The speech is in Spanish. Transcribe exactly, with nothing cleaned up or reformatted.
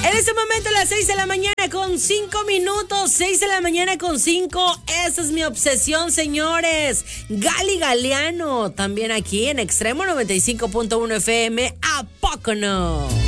En este momento, las seis de la mañana con cinco minutos. seis de la mañana con cinco. Esa es mi obsesión, señores. Gali Galeano, también aquí en Extremo noventa y cinco punto uno F M. ¿A poco no?